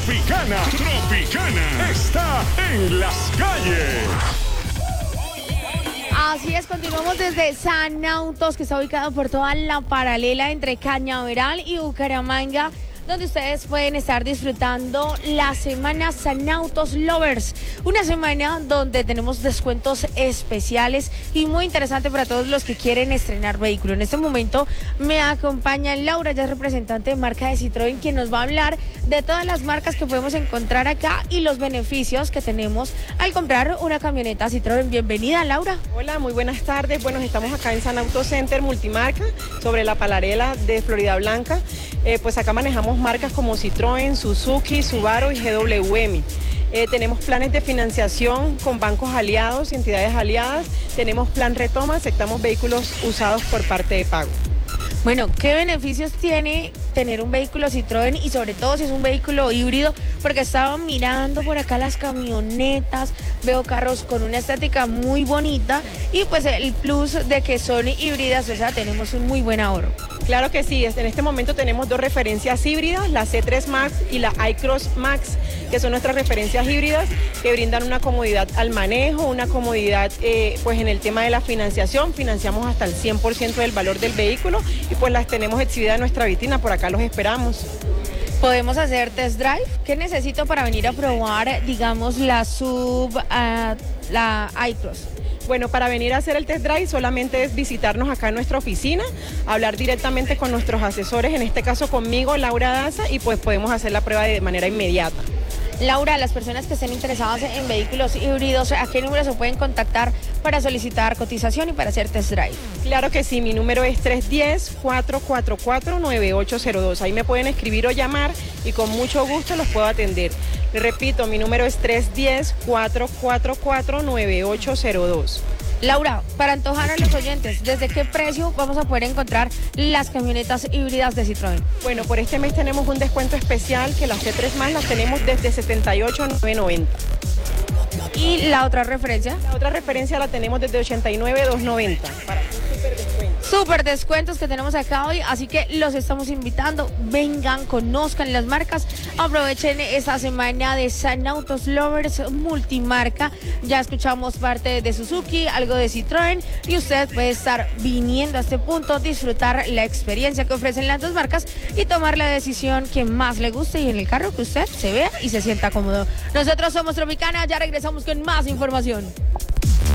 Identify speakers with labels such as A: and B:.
A: Tropicana, Tropicana está en las calles.
B: Así es, continuamos desde San Autos, que está ubicado por toda la paralela entre Cañaveral y Bucaramanga, donde ustedes pueden estar disfrutando la semana San Autos Lovers, una semana donde tenemos descuentos especiales y muy interesante para todos los que quieren estrenar vehículo. En este momento me acompaña Laura, ya es representante de marca de Citroën, quien nos va a hablar de todas las marcas que podemos encontrar acá y los beneficios que tenemos al comprar una camioneta Citroën. Bienvenida, Laura.
C: Hola, muy buenas tardes. Bueno, estamos acá en San Auto Center Multimarca, sobre la paralela de Florida Blanca. Pues acá manejamos marcas como Citroën, Suzuki, Subaru y GWM. Tenemos planes de financiación con bancos aliados y entidades aliadas. Tenemos plan retoma, aceptamos vehículos usados por parte de pago.
B: Bueno, ¿qué beneficios tiene tener un vehículo Citroën y sobre todo si es un vehículo híbrido? Porque estaba mirando por acá las camionetas, veo carros con una estética muy bonita y pues el plus de que son híbridas, o sea, tenemos un muy buen ahorro.
C: Claro que sí, en este momento tenemos dos referencias híbridas, la C3 Max y la iCross Max, que son nuestras referencias híbridas que brindan una comodidad al manejo, una comodidad pues en el tema de la financiación. Financiamos hasta el 100% del valor del vehículo y pues las tenemos exhibidas en nuestra vitrina, por acá los esperamos.
B: ¿Podemos hacer test drive? ¿Qué necesito para venir a probar, digamos, la iCross?
C: Bueno, para venir a hacer el test drive solamente es visitarnos acá en nuestra oficina, hablar directamente con nuestros asesores, en este caso conmigo, Laura Daza, y pues podemos hacer la prueba de manera inmediata.
B: Laura, las personas que estén interesadas en vehículos híbridos, ¿a qué número se pueden contactar para solicitar cotización y para hacer test drive?
C: Claro que sí, mi número es 310-444-9802. Ahí me pueden escribir o llamar y con mucho gusto los puedo atender. Les repito, mi número es 310-444-9802.
B: Laura, para antojar a los oyentes, ¿desde qué precio vamos a poder encontrar las camionetas híbridas de Citroën?
C: Bueno, por este mes tenemos un descuento especial que las C3 más las tenemos desde $78,990.
B: ¿Y la otra referencia?
C: La otra referencia la tenemos desde $89,290 para un súper descuento.
B: Súper descuentos que tenemos acá hoy, así que los estamos invitando, vengan, conozcan las marcas, aprovechen esta semana de San Autos Lovers Multimarca. Ya escuchamos parte de Suzuki, algo de Citroën y usted puede estar viniendo a este punto, disfrutar la experiencia que ofrecen las dos marcas y tomar la decisión que más le guste y en el carro que usted se vea y se sienta cómodo. Nosotros somos Tropicana, ya regresamos con más información.